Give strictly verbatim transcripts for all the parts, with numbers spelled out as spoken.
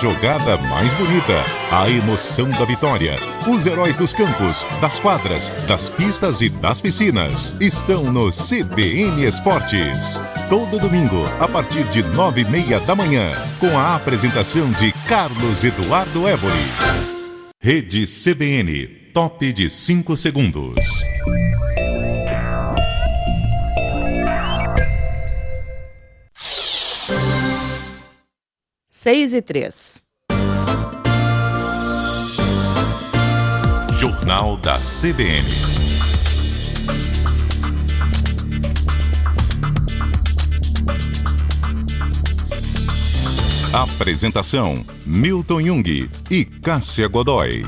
jogada mais bonita, a emoção da vitória, os heróis dos campos, das quadras, das pistas e das piscinas estão no C B N Esportes. Todo domingo, a partir de nove e meia da manhã, com a apresentação de Carlos Eduardo Évori. Rede C B N, top de cinco segundos. Seis e três. Jornal da C B N. Apresentação: Milton Jung e Cássia Godoy.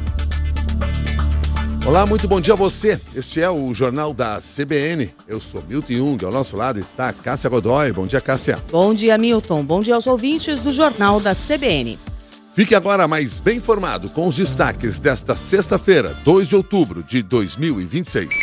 Olá, muito bom dia a você. Este é o Jornal da C B N. Eu sou Milton Jung, ao nosso lado está Cássia Godoy. Bom dia, Cássia. Bom dia, Milton. Bom dia aos ouvintes do Jornal da C B N. Fique agora mais bem informado com os destaques desta sexta-feira, dois de outubro de dois mil e vinte e seis.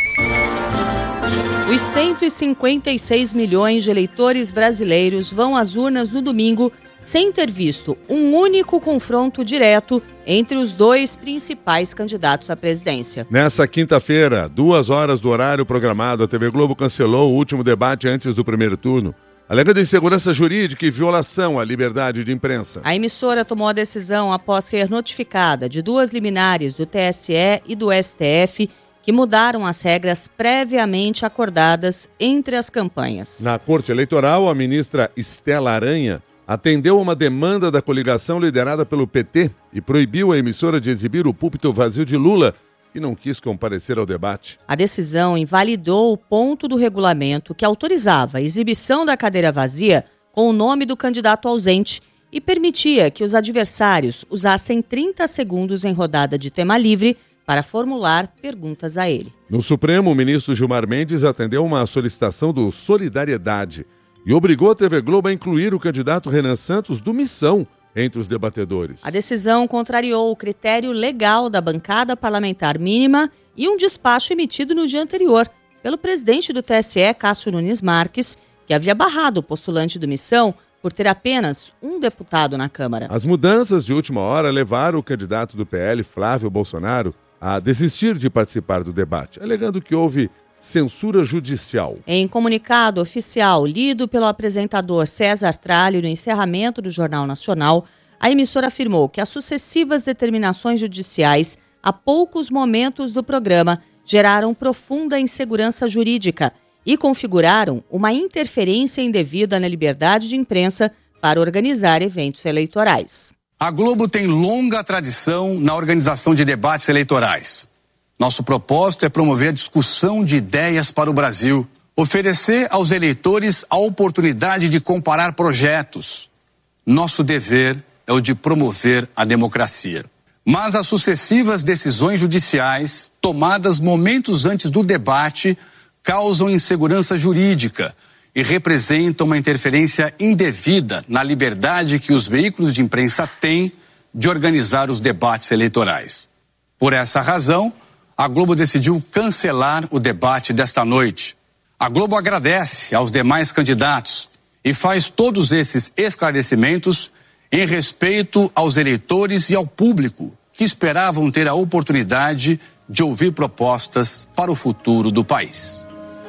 Os cento e cinquenta e seis milhões de eleitores brasileiros vão às urnas no domingo sem ter visto um único confronto direto entre os dois principais candidatos à presidência. Nessa quinta-feira, duas horas do horário programado, a T V Globo cancelou o último debate antes do primeiro turno, alegando insegurança jurídica e violação à liberdade de imprensa. A emissora tomou a decisão após ser notificada de duas liminares do T S E e do S T F que mudaram as regras previamente acordadas entre as campanhas. Na Corte Eleitoral, a ministra Estela Aranha atendeu a uma demanda da coligação liderada pelo P T e proibiu a emissora de exibir o púlpito vazio de Lula, que não quis comparecer ao debate. A decisão invalidou o ponto do regulamento que autorizava a exibição da cadeira vazia com o nome do candidato ausente e permitia que os adversários usassem trinta segundos em rodada de tema livre para formular perguntas a ele. No Supremo, o ministro Gilmar Mendes atendeu uma solicitação do Solidariedade e obrigou a T V Globo a incluir o candidato Renan Santos do Missão entre os debatedores. A decisão contrariou o critério legal da bancada parlamentar mínima e um despacho emitido no dia anterior pelo presidente do T S E, Cássio Nunes Marques, que havia barrado o postulante do Missão por ter apenas um deputado na Câmara. As mudanças de última hora levaram o candidato do P L, Flávio Bolsonaro, a desistir de participar do debate, alegando que houve censura judicial. Em comunicado oficial lido pelo apresentador César Tralli no encerramento do Jornal Nacional, a emissora afirmou que as sucessivas determinações judiciais, a poucos momentos do programa, geraram profunda insegurança jurídica e configuraram uma interferência indevida na liberdade de imprensa para organizar eventos eleitorais. A Globo tem longa tradição na organização de debates eleitorais. Nosso propósito é promover a discussão de ideias para o Brasil, oferecer aos eleitores a oportunidade de comparar projetos. Nosso dever é o de promover a democracia. Mas as sucessivas decisões judiciais, tomadas momentos antes do debate, causam insegurança jurídica e representam uma interferência indevida na liberdade que os veículos de imprensa têm de organizar os debates eleitorais. Por essa razão, a Globo decidiu cancelar o debate desta noite. A Globo agradece aos demais candidatos e faz todos esses esclarecimentos em respeito aos eleitores e ao público que esperavam ter a oportunidade de ouvir propostas para o futuro do país.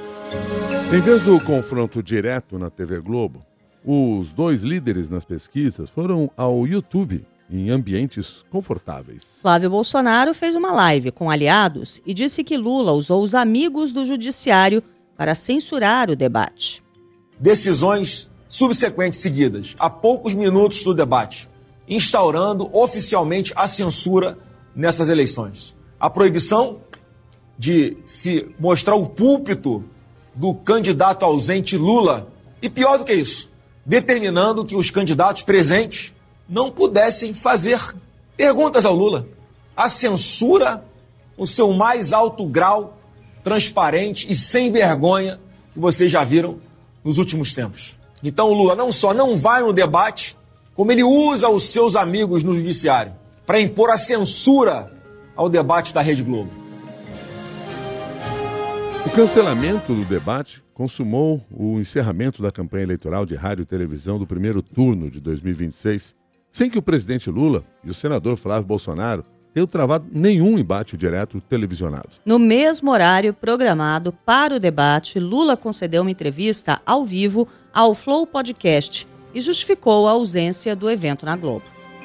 Em vez do confronto direto na T V Globo, os dois líderes nas pesquisas foram ao YouTube em ambientes confortáveis. Flávio Bolsonaro fez uma live com aliados e disse que Lula usou os amigos do judiciário para censurar o debate. Decisões subsequentes seguidas, a poucos minutos do debate, instaurando oficialmente a censura nessas eleições. A proibição de se mostrar o púlpito do candidato ausente Lula e, pior do que isso, determinando que os candidatos presentes não pudessem fazer perguntas ao Lula. A censura, o seu mais alto grau, transparente e sem vergonha que vocês já viram nos últimos tempos. Então o Lula não só não vai no debate, como ele usa os seus amigos no judiciário para impor a censura ao debate da Rede Globo. O cancelamento do debate consumou o encerramento da campanha eleitoral de rádio e televisão do primeiro turno de dois mil e vinte e seis, sem que o presidente Lula e o senador Flávio Bolsonaro tenham travado nenhum embate direto televisionado. No mesmo horário programado para o debate, Lula concedeu uma entrevista ao vivo ao Flow Podcast e justificou a ausência do evento na Globo.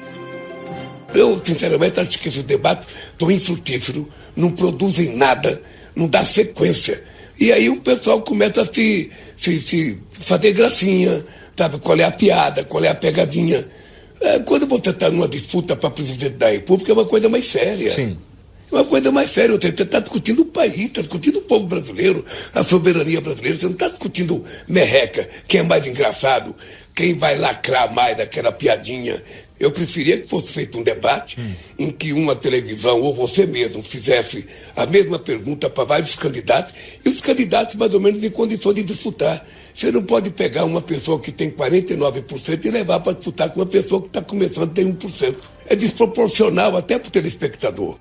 Eu, sinceramente, acho que esse debate tão infrutífero, não produzem nada, não dá sequência. E aí o pessoal começa a se, se, se fazer gracinha, sabe? Qual é a piada, qual é a pegadinha. É, quando você está numa disputa para presidente da República, é uma coisa mais séria. Sim. É uma coisa mais séria. Você está discutindo o país, está discutindo o povo brasileiro, a soberania brasileira. Você não está discutindo merreca, quem é mais engraçado, quem vai lacrar mais daquela piadinha. Eu preferia que fosse feito um debate hum. em que uma televisão ou você mesmo fizesse a mesma pergunta para vários candidatos e os candidatos mais ou menos em condições de disputar. Você não pode pegar uma pessoa que tem quarenta e nove por cento e levar para disputar com uma pessoa que está começando a ter um por cento. É desproporcional até para o telespectador.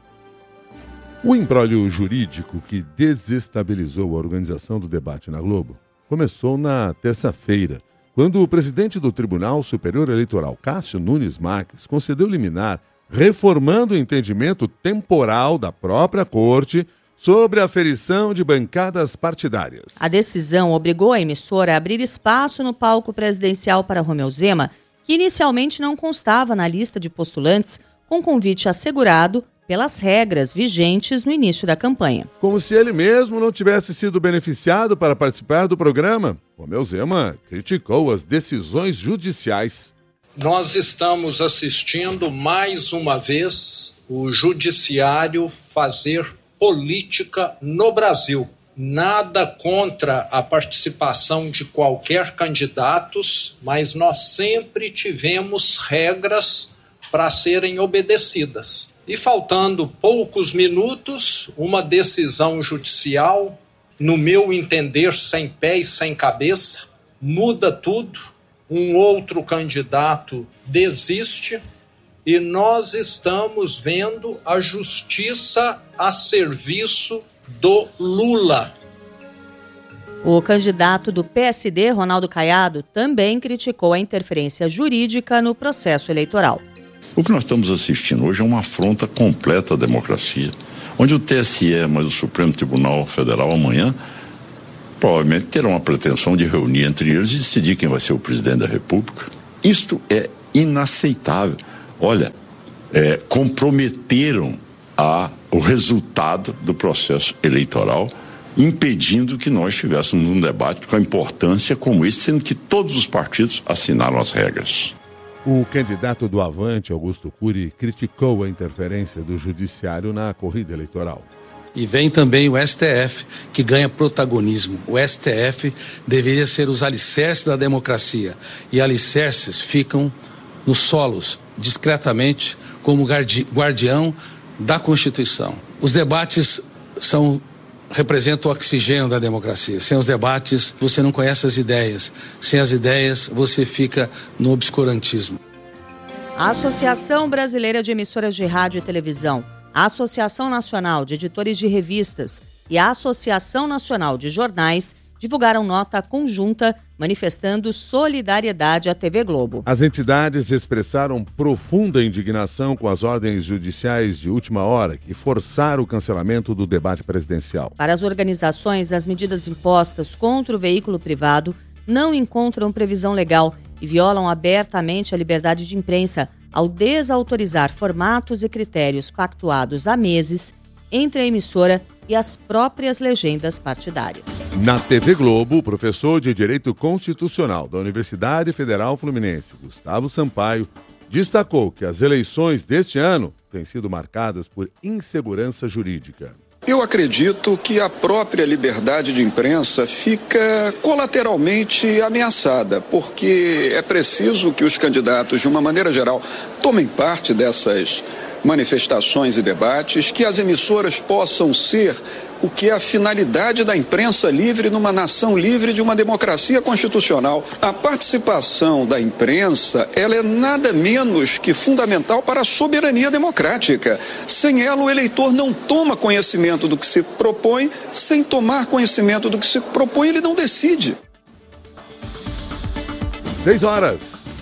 O imbróglio jurídico que desestabilizou a organização do debate na Globo começou na terça-feira, quando o presidente do Tribunal Superior Eleitoral, Cássio Nunes Marques, concedeu liminar, reformando o entendimento temporal da própria corte sobre a aferição de bancadas partidárias. A decisão obrigou a emissora a abrir espaço no palco presidencial para Romeu Zema, que inicialmente não constava na lista de postulantes, com convite assegurado pelas regras vigentes no início da campanha. Como se ele mesmo não tivesse sido beneficiado para participar do programa, Romeu Zema criticou as decisões judiciais. Nós estamos assistindo mais uma vez o judiciário fazer política no Brasil. Nada contra a participação de qualquer candidato, mas nós sempre tivemos regras para serem obedecidas. E faltando poucos minutos, uma decisão judicial, no meu entender, sem pé e sem cabeça, muda tudo, um outro candidato desiste e nós estamos vendo a justiça a serviço do Lula. O candidato do P S D, Ronaldo Caiado, também criticou a interferência jurídica no processo eleitoral. O que nós estamos assistindo hoje é uma afronta completa à democracia, onde o T S E, mas o Supremo Tribunal Federal amanhã, provavelmente terão a pretensão de reunir entre eles e decidir quem vai ser o presidente da República. Isto é inaceitável. Olha, é, comprometeram a, o resultado do processo eleitoral, impedindo que nós tivéssemos um debate com a importância como esse, sendo que todos os partidos assinaram as regras. O candidato do Avante, Augusto Cury, criticou a interferência do judiciário na corrida eleitoral. E vem também o S T F, que ganha protagonismo. O S T F deveria ser os alicerces da democracia. E alicerces ficam nos solos, discretamente, como guardi- guardião da Constituição. Os debates são, representam o oxigênio da democracia. Sem os debates, você não conhece as ideias. Sem as ideias, você fica no obscurantismo. A Associação Brasileira de Emissoras de Rádio e Televisão, a Associação Nacional de Editores de Revistas e a Associação Nacional de Jornais divulgaram nota conjunta manifestando solidariedade à T V Globo. As entidades expressaram profunda indignação com as ordens judiciais de última hora que forçaram o cancelamento do debate presidencial. Para as organizações, as medidas impostas contra o veículo privado não encontram previsão legal e violam abertamente a liberdade de imprensa ao desautorizar formatos e critérios pactuados há meses entre a emissora e as próprias legendas partidárias. Na T V Globo, o professor de Direito Constitucional da Universidade Federal Fluminense, Gustavo Sampaio, destacou que as eleições deste ano têm sido marcadas por insegurança jurídica. Eu acredito que a própria liberdade de imprensa fica colateralmente ameaçada, porque é preciso que os candidatos, de uma maneira geral, tomem parte dessas manifestações e debates, que as emissoras possam ser o que é a finalidade da imprensa livre numa nação livre de uma democracia constitucional. A participação da imprensa, ela é nada menos que fundamental para a soberania democrática. Sem ela, o eleitor não toma conhecimento do que se propõe, sem tomar conhecimento do que se propõe, ele não decide. Seis horas.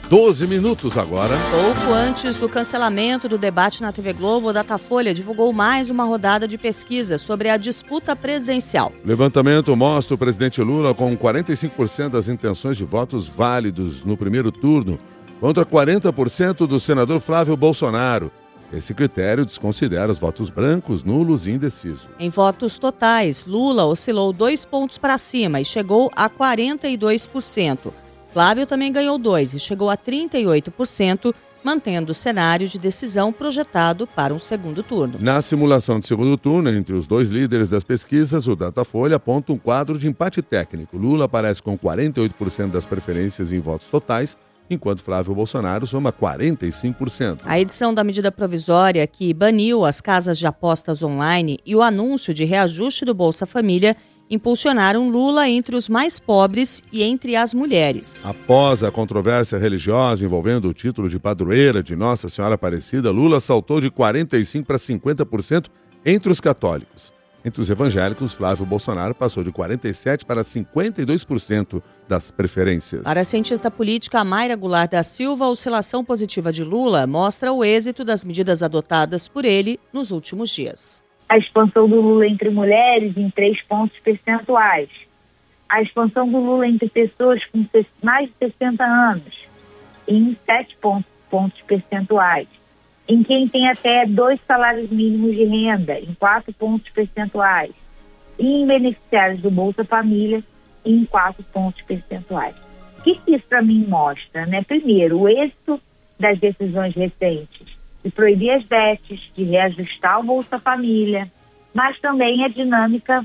doze minutos agora. Pouco antes do cancelamento do debate na T V Globo, o Datafolha divulgou mais uma rodada de pesquisa sobre a disputa presidencial. O levantamento mostra o presidente Lula com quarenta e cinco por cento das intenções de votos válidos no primeiro turno, contra quarenta por cento do senador Flávio Bolsonaro. Esse critério desconsidera os votos brancos, nulos e indecisos. Em votos totais, Lula oscilou dois pontos para cima e chegou a quarenta e dois por cento. Flávio também ganhou dois e chegou a trinta e oito por cento, mantendo o cenário de decisão projetado para um segundo turno. Na simulação de segundo turno, entre os dois líderes das pesquisas, o Datafolha aponta um quadro de empate técnico. Lula aparece com quarenta e oito por cento das preferências em votos totais, enquanto Flávio Bolsonaro soma quarenta e cinco por cento. A edição da medida provisória que baniu as casas de apostas online e o anúncio de reajuste do Bolsa Família impulsionaram Lula entre os mais pobres e entre as mulheres. Após a controvérsia religiosa envolvendo o título de padroeira de Nossa Senhora Aparecida, Lula saltou de quarenta e cinco por cento para cinquenta por cento entre os católicos. Entre os evangélicos, Flávio Bolsonaro passou de quarenta e sete por cento para cinquenta e dois por cento das preferências. Para a cientista política Mayra Goulart da Silva, a oscilação positiva de Lula mostra o êxito das medidas adotadas por ele nos últimos dias. A expansão do Lula entre mulheres em três pontos percentuais. A expansão do Lula entre pessoas com mais de sessenta anos em sete pontos percentuais. Em quem tem até dois salários mínimos de renda, em quatro pontos percentuais. E em beneficiários do Bolsa Família, em quatro pontos percentuais. O que isso para mim mostra? Né? Primeiro, o êxito das decisões recentes de proibir as bets, de reajustar o Bolsa Família, mas também a dinâmica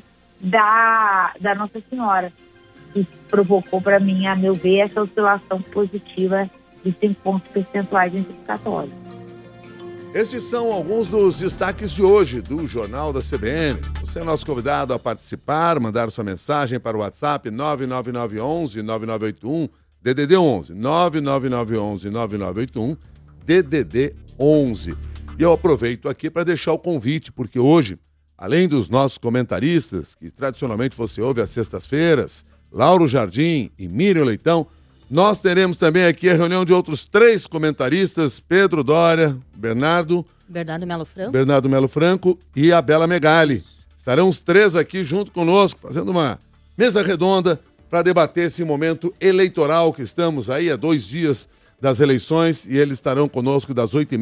da, da Nossa Senhora, que provocou para mim, a meu ver, essa oscilação positiva de cinco pontos percentuais entre os católicos. Estes são alguns dos destaques de hoje do Jornal da C B N. Você é nosso convidado a participar, mandar sua mensagem para o WhatsApp nove nove nove um um nove nove oito um, D D D onze, nove nove nove um um nove nove oito um, D D D onze. E eu aproveito aqui para deixar o convite, porque hoje, além dos nossos comentaristas, que tradicionalmente você ouve às sextas-feiras, Lauro Jardim e Miriam Leitão, nós teremos também aqui a reunião de outros três comentaristas, Pedro Dória, Bernardo... Bernardo Melo Franco. Bernardo Melo Franco e a Bela Megali. Estarão os três aqui junto conosco, fazendo uma mesa redonda para debater esse momento eleitoral que estamos aí há dois dias das eleições, e eles estarão conosco das oito e meia